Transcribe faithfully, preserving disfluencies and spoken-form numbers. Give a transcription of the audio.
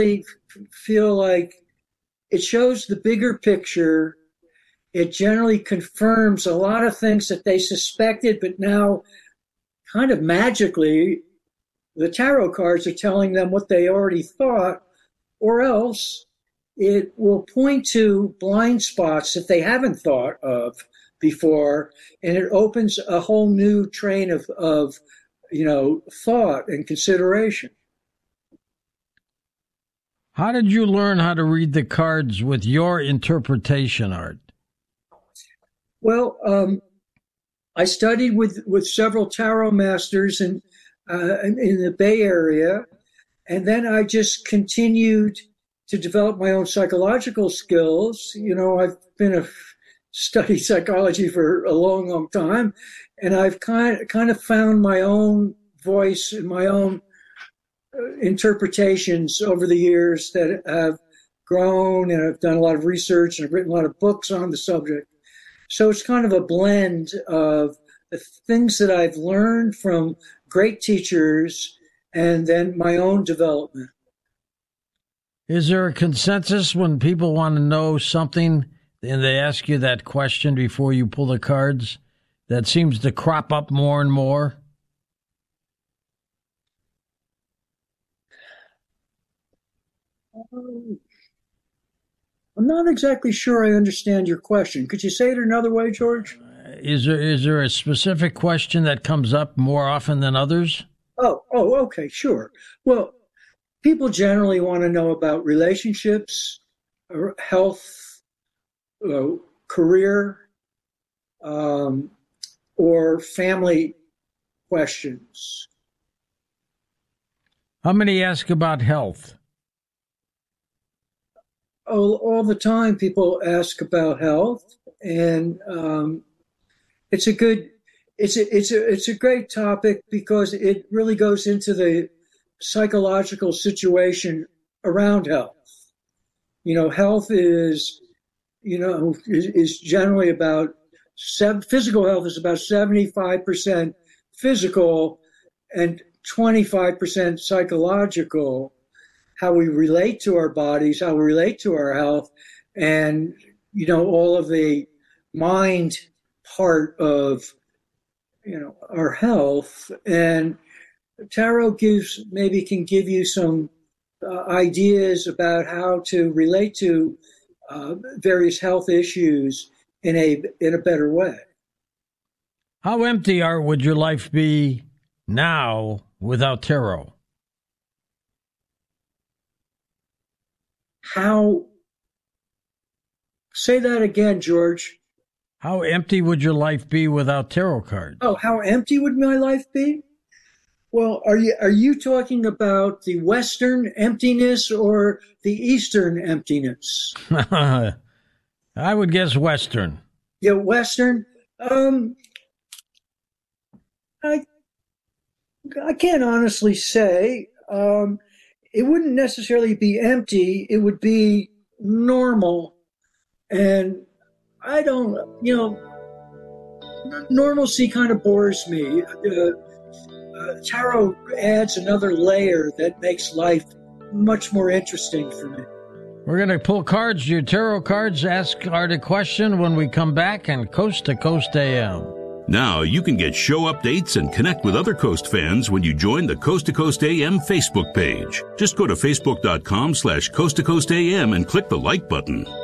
generally feel like it shows the bigger picture. It generally confirms a lot of things that they suspected, but now kind of magically, the tarot cards are telling them what they already thought, or else it will point to blind spots that they haven't thought of before, and it opens a whole new train of, of you know, thought and consideration. How did you learn how to read the cards with your interpretation, Art? Well, um, I studied with, with several tarot masters in, uh, in, in the Bay Area, and then I just continued to develop my own psychological skills. You know, I've been a studied psychology for a long, long time, and I've kind of, kind of found my own voice and my own interpretations over the years that have grown, and I've done a lot of research and I've written a lot of books on the subject. So it's kind of a blend of the things that I've learned from great teachers and then my own development. Is there a consensus when people want to know something and they ask you that question before you pull the cards that seems to crop up more and more? Um, I'm not exactly sure I understand your question. Could you say it another way, George? Is there is there a specific question that comes up more often than others? Oh, oh, okay, sure. Well, people generally want to know about relationships, health, uh, career, um, or family questions. How many ask about health? Oh, all the time people ask about health, and um, it's a good, it's a, it's a, it's a great topic because it really goes into the psychological situation around health. You know, health is, you know, is, is generally about, seven, physical health is about seventy-five percent physical and twenty-five percent psychological. How we relate to our bodies, how we relate to our health, and, you know, all of the mind part of, you know, our health. And tarot gives, maybe can give you some uh, ideas about how to relate to uh, various health issues in a in a better way. How empty, Art, would your life be now without tarot? How, say that again, George. How empty would your life be without tarot cards? Oh, how empty would my life be? Well, are you are you talking about the Western emptiness or the Eastern emptiness? I would guess Western. Yeah, Western. Um, I I can't honestly say. Um, it wouldn't necessarily be empty. It would be normal. And I don't, you know, normalcy kind of bores me. Uh, uh, tarot adds another layer that makes life much more interesting for me. We're going to pull cards, your tarot cards, ask Art a question when we come back on Coast to Coast A M. Now you can get show updates and connect with other Coast fans when you join the Coast to Coast A M Facebook page. Just go to facebook.com slash Coast to Coast AM and click the like button.